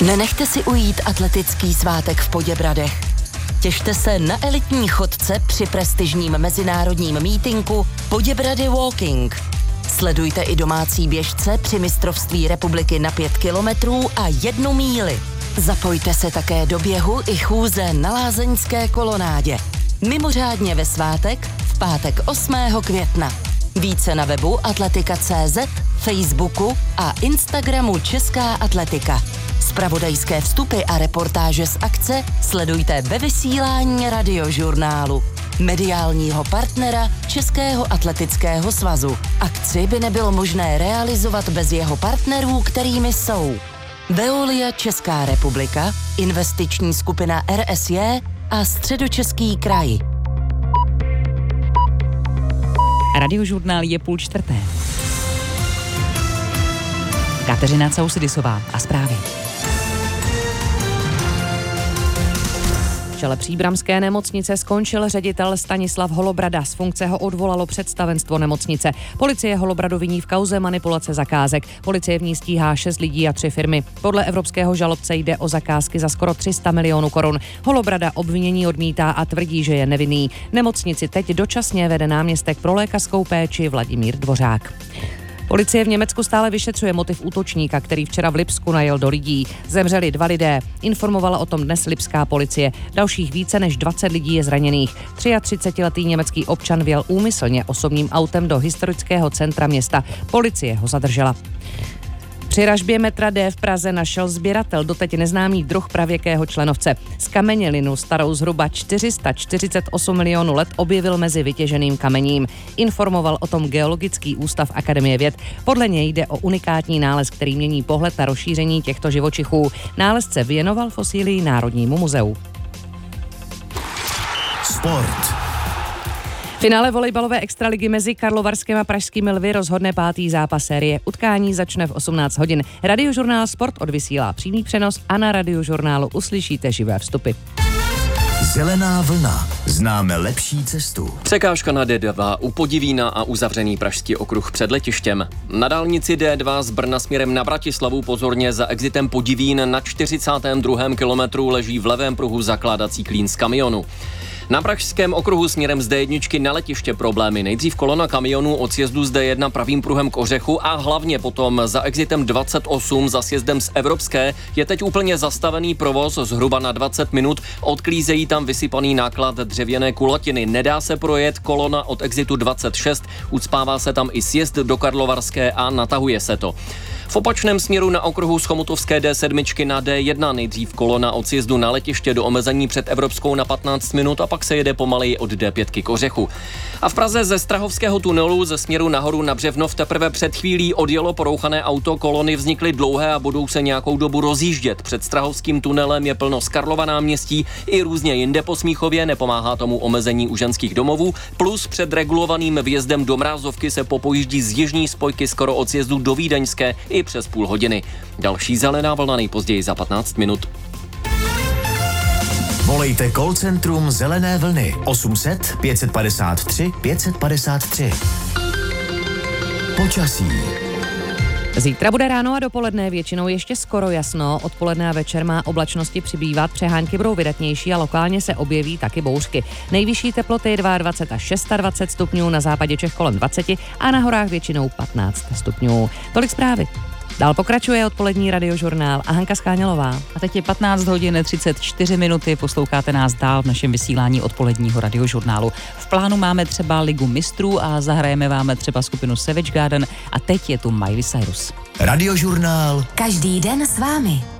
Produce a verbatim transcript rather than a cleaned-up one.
Nenechte si ujít atletický svátek v Poděbradech. Těšte se na elitní chodce při prestižním mezinárodním mítinku Poděbrady Walking. Sledujte i domácí běžce při mistrovství republiky na pět kilometrů a jednu míli. Zapojte se také do běhu i chůze na lázeňské kolonádě. Mimořádně ve svátek v pátek osmého května. Více na webu atletika tečka cé zet, Facebooku a Instagramu Česká atletika. Zpravodajské vstupy a reportáže z akce sledujte ve vysílání Radiožurnálu, mediálního partnera Českého atletického svazu. Akci by nebylo možné realizovat bez jeho partnerů, kterými jsou Veolia Česká republika, investiční skupina er es jé a Středočeský kraj. Radiožurnál je půl čtvrté. Kateřina Causidisová a zprávy. V čele příbramské nemocnice skončil ředitel Stanislav Holobrada. Z funkce ho odvolalo představenstvo nemocnice. Policie Holobradu viní v kauze manipulace zakázek. Policie v ní stíhá šest lidí a tři firmy. Podle evropského žalobce jde o zakázky za skoro tři sta milionů korun. Holobrada obvinění odmítá a tvrdí, že je nevinný. Nemocnici teď dočasně vede náměstek pro lékařskou péči Vladimír Dvořák. Policie v Německu stále vyšetřuje motiv útočníka, který včera v Lipsku najel do lidí. Zemřeli dva lidé. Informovala o tom dnes lipská policie. Dalších více než dvacet lidí je zraněných. třiatřicetiletý německý občan vjel úmyslně osobním autem do historického centra města. Policie ho zadržela. Při ražbě metra D v Praze našel sběratel doteď neznámý druh pravěkého členovce. Zkamenělinu starou zhruba čtyři sta čtyřicet osm milionů let objevil mezi vytěženým kamením. Informoval o tom Geologický ústav Akademie věd. Podle něj jde o unikátní nález, který mění pohled na rozšíření těchto živočichů. Nález se věnoval fosílii Národnímu muzeu. Sport. Finále volejbalové extraligy mezi Karlovarském a pražskými Lvy rozhodne pátý zápas série. Utkání začne v osmnáct hodin. Radiožurnál Sport odvysílá přímý přenos a na Radiožurnálu uslyšíte živé vstupy. Zelená vlna. Známe lepší cestu. Překážka na dé dva u Podivína a uzavřený pražský okruh před letištěm. Na dálnici dé dva z Brna směrem na Bratislavu pozorně za exitem Podivín na čtyřicátém druhém kilometru leží v levém pruhu zakládací klín z kamionu. Na pražském okruhu směrem z dé jedna na letiště problémy. Nejdřív kolona kamionů od sjezdu z dé jedna pravým pruhem k Ořechu a hlavně potom za exitem dvacet osm za sjezdem z Evropské je teď úplně zastavený provoz zhruba na dvacet minut. Odklízejí tam vysypaný náklad dřevěné kulatiny. Nedá se projet, kolona od exitu dvacet šest, ucpává se tam i sjezd do Karlovarské a natahuje se to. V opačném směru na okruhu z Chomutovské dé sedm na dé jedna nejdřív kolona od sjezdu na letiště do omezení před Evropskou na patnáct minut a pak se jede pomaleji od dé pět k Ořechu. A v Praze ze Strahovského tunelu ze směru nahoru na Břevnov teprve před chvílí odjelo porouchané auto, kolony vznikly dlouhé a budou se nějakou dobu rozjíždět. Před Strahovským tunelem je plno z Karlova náměstí i různě jinde po Smíchově, nepomáhá tomu omezení u ženských domovů, plus před regulovaným vjezdem do Mrázovky se popojíždí z jižní spojky skoro od sjezdu do Vídeňské i přes půl hodiny. Další zelená vlna nejpozději za patnáct minut. Volejte call centrum Zelené vlny osm set pět padesát tři pět padesát tři. Počasí. Zítra bude ráno a dopoledne většinou ještě skoro jasno, odpoledne a večer má oblačnosti přibývat, přehánky budou vydatnější a lokálně se objeví taky bouřky. Nejvyšší teploty dvacet dva až dvacet šest stupňů, na západě Čech kolem dvacet a na horách většinou patnáct stupňů. Tolik zprávy. Dál pokračuje odpolední Radiožurnál a Hanka Skánělová. A teď je patnáct hodin třicet čtyři minuty, posloucháte nás dál v našem vysílání odpoledního Radiožurnálu. V plánu máme třeba Ligu mistrů a zahrajeme vám třeba skupinu Savage Garden a teď je tu Miley Cyrus. Radiožurnál. Každý den s vámi.